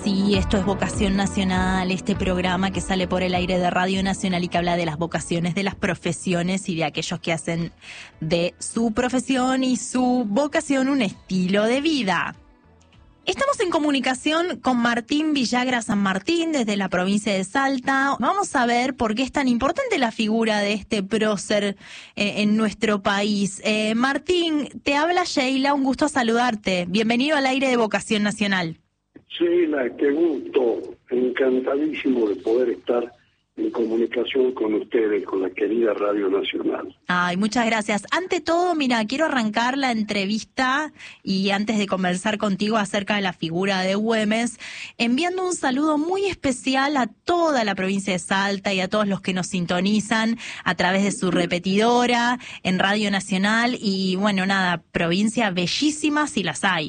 Sí, esto es Vocación Nacional, este programa que sale por el aire de Radio Nacional y que habla de las vocaciones, de las profesiones y de aquellos que hacen de su profesión y su vocación un estilo de vida. Estamos en comunicación con Martín Villagra San Martín desde la provincia de Salta. Vamos a ver por qué es tan importante la figura de este prócer en nuestro país. Martín, te habla Sheila, un gusto saludarte. Bienvenido al aire de Vocación Nacional. Sheila, qué gusto, encantadísimo de poder estar en comunicación con ustedes, con la querida Radio Nacional. Ay, muchas gracias. Ante todo, mira, quiero arrancar la entrevista y antes de conversar contigo acerca de la figura de Güemes, enviando un saludo muy especial a toda la provincia de Salta y a todos los que nos sintonizan a través de su repetidora en Radio Nacional y, bueno, nada, provincia bellísima si las hay.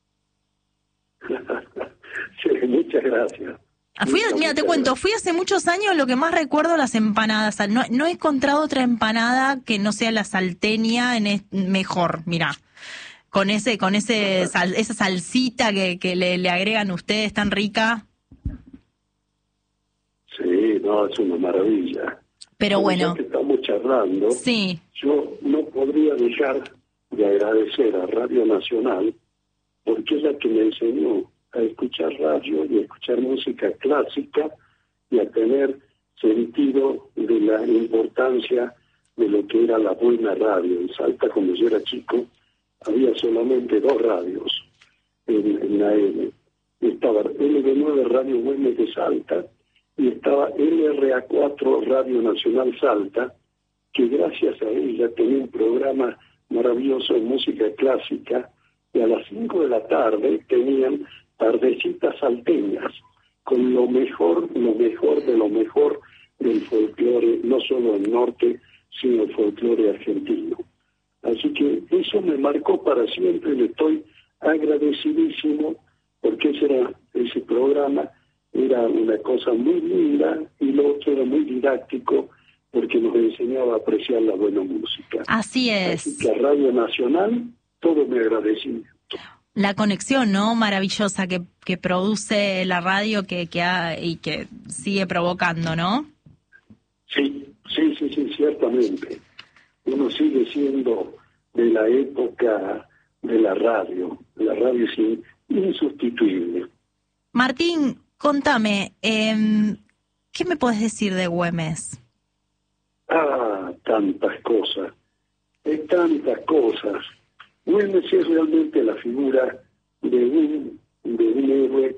Sí, muchas gracias. Mira, te cuento, fui hace muchos años, lo que más recuerdo las empanadas. No he encontrado otra empanada que no sea la salteña mejor, mira. Con esa salsita que le agregan ustedes tan rica. Sí, no, es una maravilla. Pero bueno. Ya que estamos charlando, sí. Yo no podría dejar de agradecer a Radio Nacional porque es la que me enseñó a escuchar radio y a escuchar música clásica y a tener sentido de la importancia de lo que era la buena radio. En Salta, cuando yo era chico, había solamente 2 radios en la AM. Estaba LB9 Radio Güemes de Salta y estaba LRA4 Radio Nacional Salta, que gracias a ella tenía un programa maravilloso de música clásica y a las 5 de la tarde tenían tardecitas salteñas, con lo mejor de lo mejor del folclore, no solo del norte, sino el folclore argentino. Así que eso me marcó para siempre, le estoy agradecidísimo, porque ese programa era una cosa muy linda y lo otro era muy didáctico, porque nos enseñaba a apreciar la buena música. Así es. Así que a Radio Nacional, todo mi agradecimiento. La conexión, ¿no? Maravillosa que produce la radio y que sigue provocando, ¿no? Sí, ciertamente. Uno sigue siendo de la época de la radio. La radio es insustituible. Martín, contame, ¿qué me podés decir de Güemes? Tantas cosas. Güemes es realmente la figura de un héroe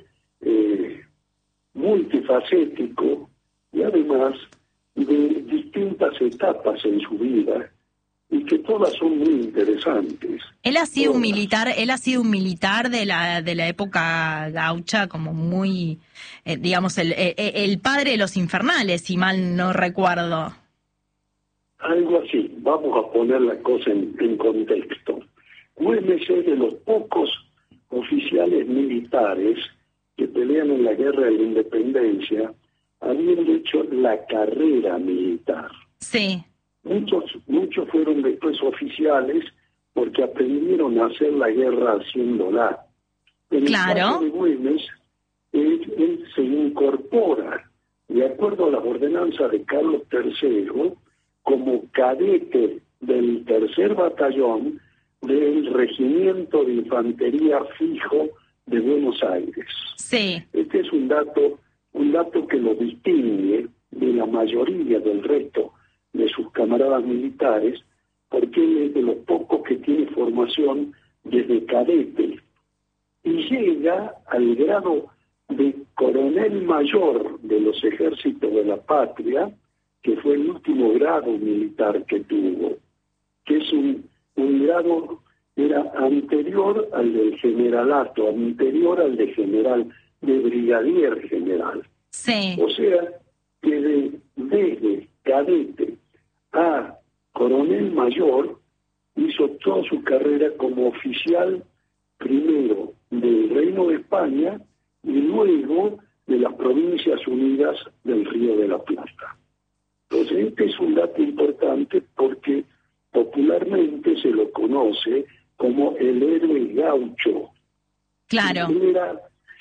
multifacético y además de distintas etapas en su vida y que todas son muy interesantes. Él ha sido un militar de la época gaucha, como muy, digamos, el padre de los infernales, si mal no recuerdo. Algo así, vamos a poner la cosa en contexto. Güemes es de los pocos oficiales militares que pelean en la guerra de la independencia, habiendo hecho la carrera militar. Sí. Muchos fueron después oficiales porque aprendieron a hacer la guerra haciéndola. En claro. El caso de Güemes, él se incorpora, de acuerdo a las ordenanzas de Carlos III, como cadete del 3er batallón del Regimiento de Infantería Fijo de Buenos Aires. Sí. Este es un dato que lo distingue de la mayoría del resto de sus camaradas militares, porque él es de los pocos que tiene formación desde cadete y llega al grado de coronel mayor de los ejércitos de la patria, que fue el último grado militar que tuvo, que es un grado, era anterior al del generalato, anterior al de general, de brigadier general. Sí. O sea, que desde cadete a coronel mayor hizo toda su carrera como oficial, primero del Reino de España y luego de las Provincias Unidas del Río de la Plata. Entonces, este es un dato importante porque popularmente se lo conoce como el héroe gaucho. Claro. Él era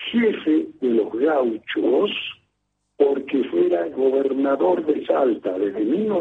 jefe de los gauchos porque fuera gobernador de Salta. Desde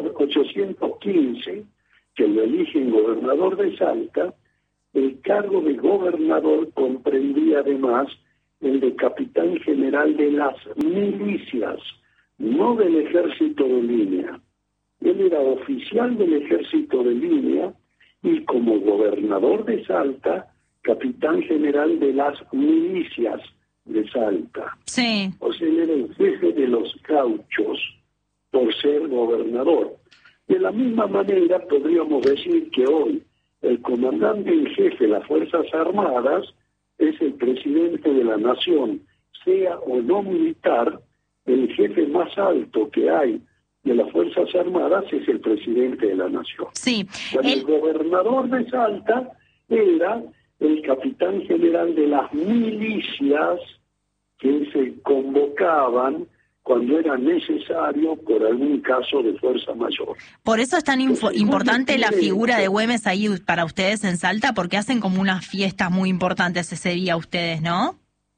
1815, que lo eligen gobernador de Salta, el cargo de gobernador comprendía además el de capitán general de las milicias, no del ejército de línea. Él era oficial del ejército de línea y como gobernador de Salta, capitán general de las milicias de Salta. Sí. O sea, él era el jefe de los gauchos por ser gobernador. De la misma manera podríamos decir que hoy el comandante en jefe de las Fuerzas Armadas es el presidente de la nación, sea o no militar. El jefe más alto que hay de las Fuerzas Armadas es el presidente de la nación. Sí. El gobernador de Salta era el capitán general de las milicias que se convocaban cuando era necesario por algún caso de fuerza mayor. Por eso es tan importante la figura de Güemes ahí para ustedes en Salta, porque hacen como unas fiestas muy importantes ese día ustedes, ¿no?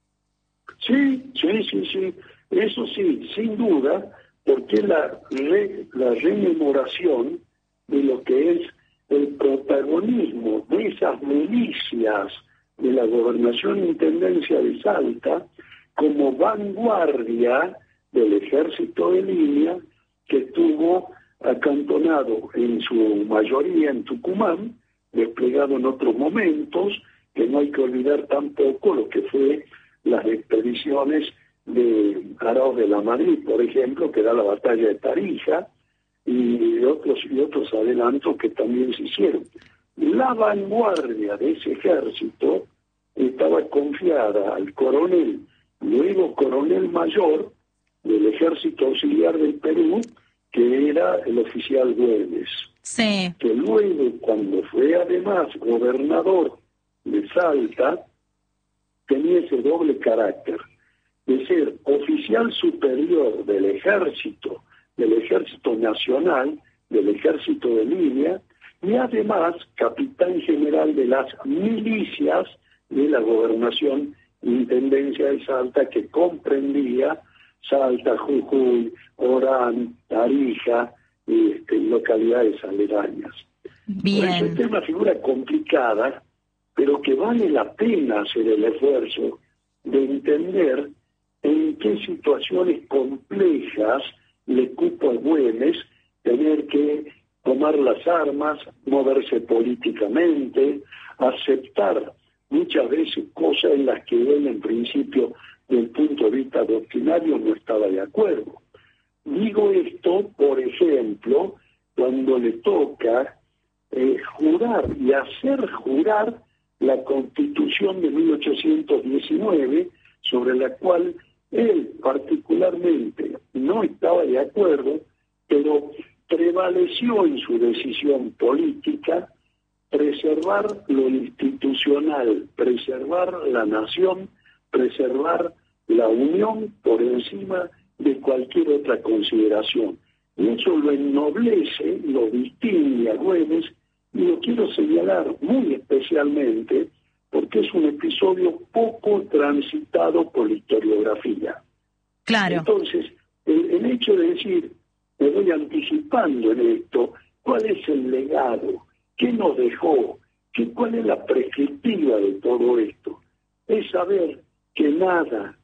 Sí. Eso sí, sin duda, porque la rememoración de lo que es el protagonismo de esas milicias de la Gobernación e Intendencia de Salta como vanguardia del ejército de línea que estuvo acantonado en su mayoría en Tucumán, desplegado en otros momentos, que no hay que olvidar tampoco lo que fue las expediciones de Arauz de la Madrid, por ejemplo, que era la batalla de Tarija, y otros adelantos que también se hicieron. La vanguardia de ese ejército estaba confiada al coronel, luego coronel mayor del Ejército Auxiliar del Perú, que era el oficial Güemes. Sí. Que luego, cuando fue además gobernador de Salta, tenía ese doble carácter de ser oficial superior del ejército nacional, del ejército de línea, y además capitán general de las milicias de la Gobernación e Intendencia de Salta, que comprendía Salta, Jujuy, Orán, Tarija, localidades aledañas. Bien. Por eso esta es una figura complicada, pero que vale la pena hacer el esfuerzo de entender en qué situaciones complejas le cupo a Güemes tener que tomar las armas, moverse políticamente, aceptar muchas veces cosas en las que él en principio, desde el punto de vista doctrinario, no estaba de acuerdo. Digo esto, por ejemplo, cuando le toca jurar y hacer jurar la Constitución de 1819, sobre la cual él particularmente no estaba de acuerdo, pero prevaleció en su decisión política preservar lo institucional, preservar la nación, preservar la unión por encima de cualquier otra consideración. Y eso lo ennoblece, lo distingue a Güemes, y lo quiero señalar muy especialmente porque es un episodio poco transitado por la historiografía. Claro. Entonces, el hecho de decir, me voy anticipando en esto, ¿cuál es el legado? ¿Qué nos dejó? ¿Cuál es la perspectiva de todo esto? Es saber que nada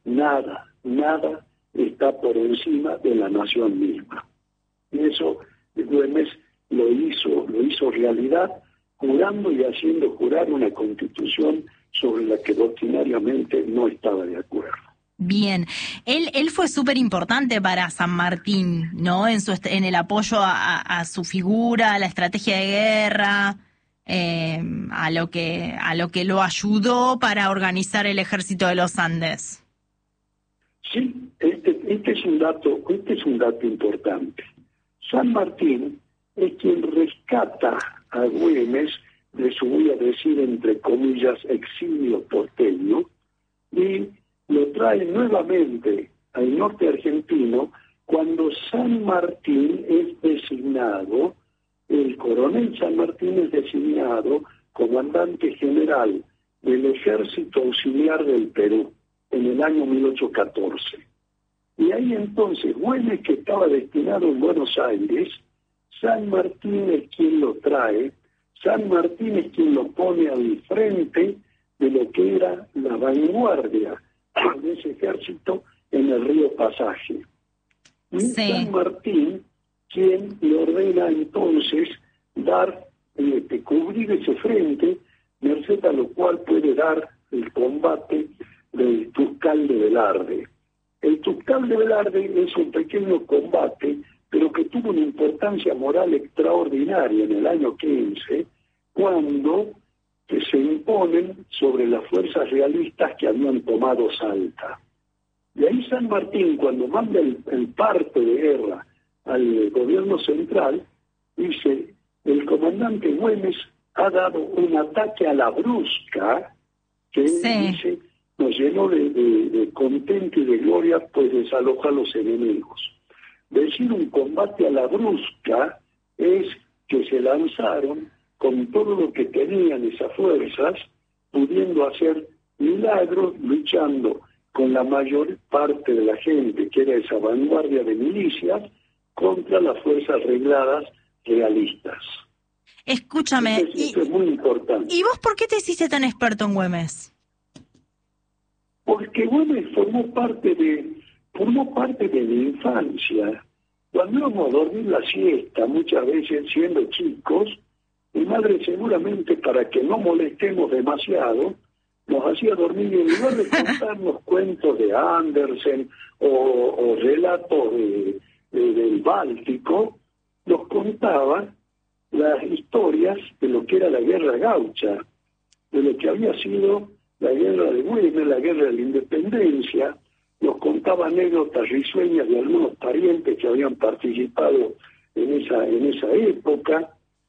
está por encima de la nación misma. Y eso Güemes lo hizo realidad, jurando y haciendo jurar una constitución sobre la que doctrinariamente no estaba de acuerdo. Bien, él fue súper importante para San Martín, ¿no? En el apoyo a su figura, a la estrategia de guerra, a lo que lo ayudó para organizar el ejército de los Andes. Sí, este es un dato importante. San Martín es quien rescata a Güemes de su, voy a decir entre comillas, exilio porteño, y lo trae nuevamente al norte argentino cuando San Martín es designado, el coronel San Martín es designado comandante general del Ejército Auxiliar del Perú en el año 1814. Y ahí entonces Güemes, que estaba destinado en Buenos Aires, San Martín es quien lo trae, San Martín es quien lo pone al frente de lo que era la vanguardia de ese ejército en el río Pasaje. Y San Martín quien le ordena entonces cubrir ese frente, merced a lo cual puede dar el combate del Tuscal de Velarde. El Tuscal de Velarde es un pequeño combate, pero que tuvo una importancia moral extraordinaria en el año 15, cuando se imponen sobre las fuerzas realistas que habían tomado Salta. Y ahí San Martín, cuando manda el parte de guerra al gobierno central, dice: el comandante Güemes ha dado un ataque a la brusca que dice nos llenó de contento y de gloria, pues desaloja a los enemigos. Decir un combate a la brusca es que se lanzaron con todo lo que tenían esas fuerzas, pudiendo hacer milagros, luchando con la mayor parte de la gente, que era esa vanguardia de milicias, contra las fuerzas regladas realistas. Escúchame, esto es muy importante. ¿Y vos por qué te hiciste tan experto en Güemes? Porque Güemes formó parte de mi infancia. Cuando íbamos a dormir la siesta, muchas veces siendo chicos, mi madre, seguramente para que no molestemos demasiado, nos hacía dormir, y en lugar de contarnos cuentos de Andersen o relatos del Báltico, nos contaba las historias de lo que era la guerra gaucha, de lo que había sido la guerra de Güemes, la guerra de la independencia. Nos contaba anécdotas risueñas de algunos parientes que habían participado en esa época,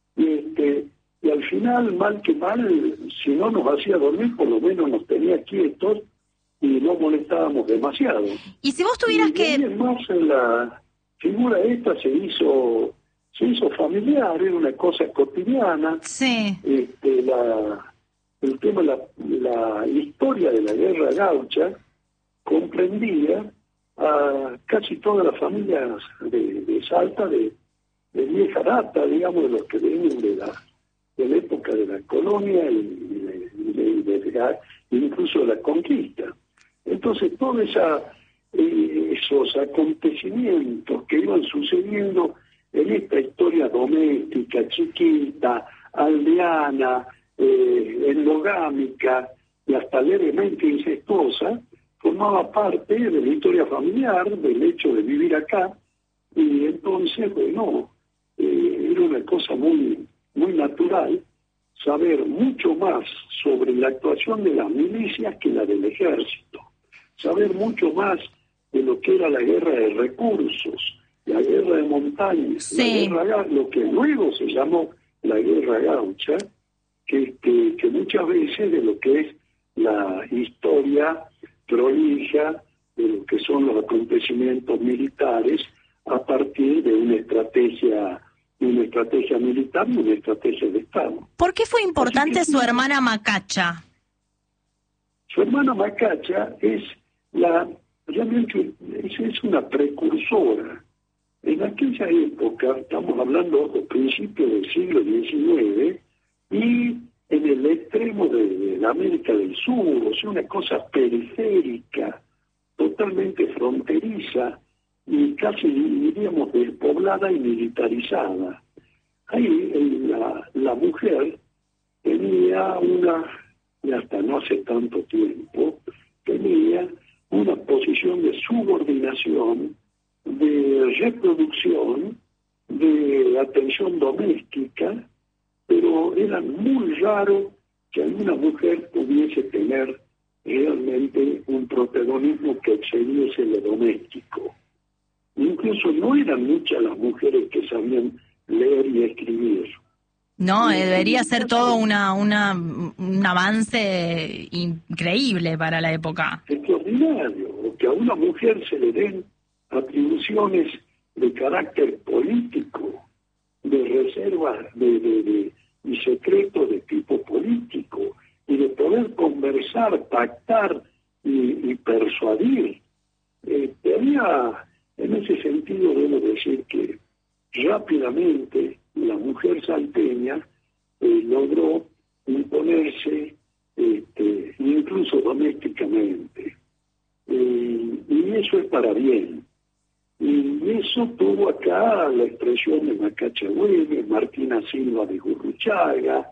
y al final, mal que mal, si no nos hacía dormir, por lo menos nos tenía quietos y no molestábamos demasiado. Y si vos tuvieras Además, en la figura esta se hizo familiar, era una cosa cotidiana. Sí. El tema, la historia de la guerra gaucha comprendía a casi todas las familias de Salta, de vieja data, digamos, de los que venían de la época de la colonia y incluso de la conquista. Entonces, todos esos acontecimientos que iban sucediendo en esta historia doméstica, chiquita, aldeana, endogámica y hasta levemente incestuosa, formaba parte de la historia familiar, del hecho de vivir acá, y entonces, bueno, era una cosa muy, muy natural saber mucho más sobre la actuación de las milicias que la del ejército, saber mucho más de lo que era la guerra de recursos, la guerra de montañas, lo que luego se llamó la guerra gaucha, que muchas veces de lo que es la historia prolija de lo que son los acontecimientos militares a partir de una estrategia militar y una estrategia de Estado. ¿Por qué fue importante su hermana Macacha? Su hermana Macacha realmente es una precursora. En aquella época, estamos hablando de principios del siglo XIX, y en el extremo de la América del Sur, o sea, una cosa periférica, totalmente fronteriza y casi diríamos despoblada y militarizada. Ahí la mujer tenía y hasta no hace tanto tiempo, tenía una posición de subordinación, de reproducción, de atención doméstica, pero era muy raro que alguna mujer pudiese tener realmente un protagonismo que excediese lo doméstico. Incluso no eran muchas las mujeres que sabían leer y escribir. No, debería ser todo un avance increíble para la época. Extraordinario, que a una mujer se le den atribuciones de carácter político, de reserva y secretos de tipo político, y de poder conversar, pactar y persuadir. En ese sentido, debo decir que rápidamente la mujer salteña logró imponerse incluso domésticamente. Y eso es para bien. Y eso tuvo acá la expresión de Macacha Güemes, Martina Silva de Gurruchaga,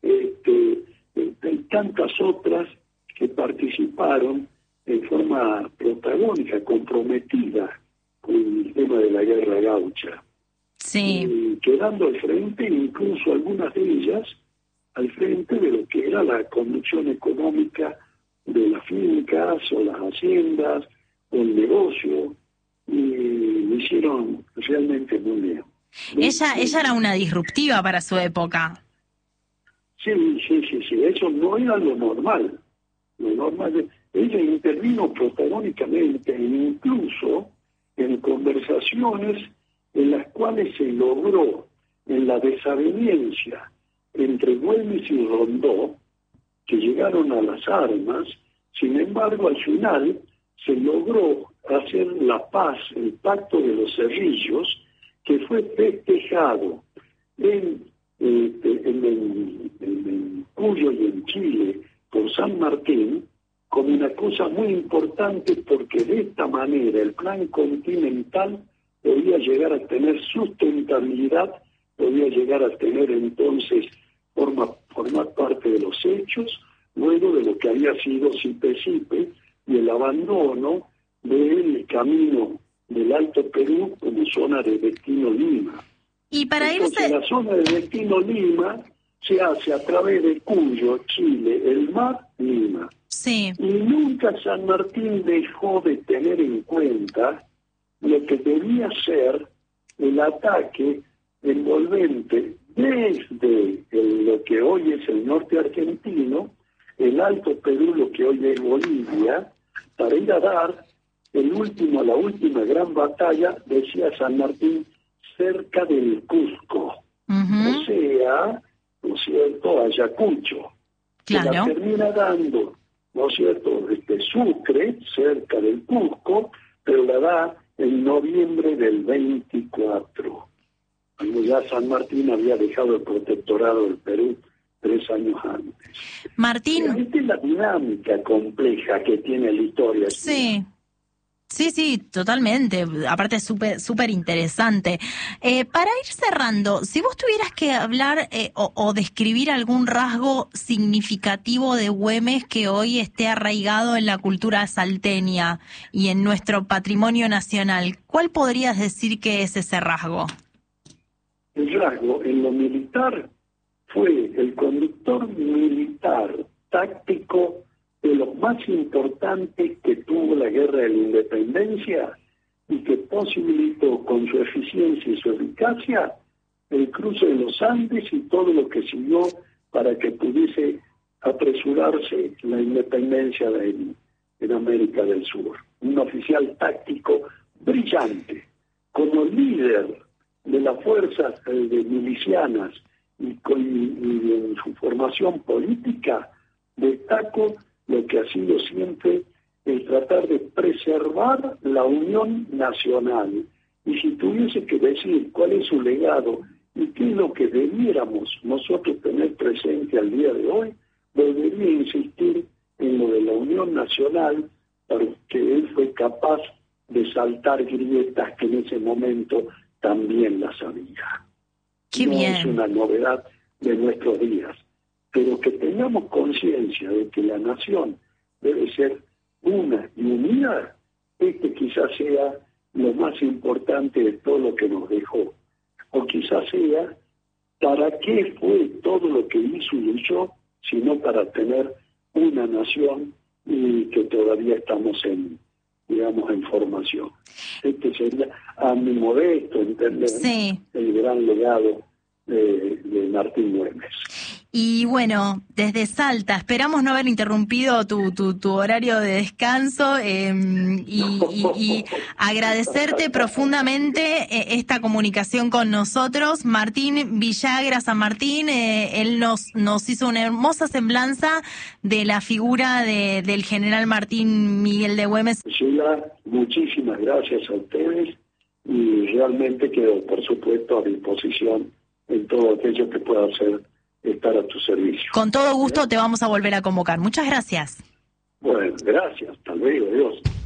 y tantas otras que participaron en forma protagónica, comprometida con el tema de la guerra gaucha. Sí. Quedando al frente, incluso algunas de ellas, al frente de lo que era la conducción económica de las fincas o las haciendas o el negocio, y lo hicieron realmente muy bien. Ella era una disruptiva para su época. Sí, eso no era lo normal. Lo normal, ella intervino protagónicamente, incluso en conversaciones en las cuales se logró, en la desaveniencia entre Güemes y Rondó, que llegaron a las armas. Sin embargo, al final se logró hacer la paz, el pacto de los Cerrillos, que fue festejado en Cuyo y en Chile por San Martín como una cosa muy importante, porque de esta manera el plan continental podía llegar a tener sustentabilidad, podía llegar a tener entonces formar parte de los hechos, luego de lo que había sido Sipe-Sipe y el abandono del camino del Alto Perú como zona de destino Lima. Y para entonces, irse... la zona de destino Lima se hace a través de Cuyo, Chile, el mar, Lima. Sí. Y nunca San Martín dejó de tener en cuenta lo que debía ser el ataque envolvente desde lo que hoy es el norte argentino, el Alto Perú, lo que hoy es Bolivia, para ir a dar la última gran batalla, decía San Martín, cerca del Cusco, o sea, ¿no es cierto?, Ayacucho. Claro. Que la termina dando, ¿no es cierto?, Sucre, cerca del Cusco, pero la da en noviembre del 24, cuando ya San Martín había dejado el protectorado del Perú 3 años antes. Martín... Esta es la dinámica compleja que tiene la historia. Sí. Sí, totalmente. Aparte es súper interesante. Para ir cerrando, si vos tuvieras que hablar o describir algún rasgo significativo de Güemes que hoy esté arraigado en la cultura salteña y en nuestro patrimonio nacional, ¿cuál podrías decir que es ese rasgo? El rasgo en lo militar fue el conductor militar táctico de los más importantes que tuvo la Guerra de la Independencia y que posibilitó con su eficiencia y su eficacia el cruce de los Andes y todo lo que siguió para que pudiese apresurarse la independencia en América del Sur. Un oficial táctico brillante, como líder de las fuerzas milicianas y en su formación política, destacó lo que ha sido siempre el tratar de preservar la unión nacional. Y si tuviese que decir cuál es su legado y qué es lo que debiéramos nosotros tener presente al día de hoy, volvería a insistir en lo de la unión nacional, porque él fue capaz de saltar grietas que en ese momento también las había. Qué no bien. Es una novedad de nuestros días, pero que tengamos conciencia de que la nación debe ser una y unida, quizás sea lo más importante de todo lo que nos dejó, o quizás sea para qué fue todo lo que hizo y luchó, sino para tener una nación y que todavía estamos en formación. Sería, a mi modesto entender, Sí. el gran legado de Martín Güemes. Y bueno, desde Salta, esperamos no haber interrumpido tu horario de descanso y agradecerte profundamente esta comunicación con nosotros. Martín Villagra San Martín, él nos hizo una hermosa semblanza de la figura del general Martín Miguel de Güemes. Sheila, muchísimas gracias a ustedes y realmente quedo, por supuesto, a disposición en todo aquello que pueda hacer, estar a tu servicio. Con todo gusto te vamos a volver a convocar. Muchas gracias. Bueno, gracias. Hasta luego. Adiós.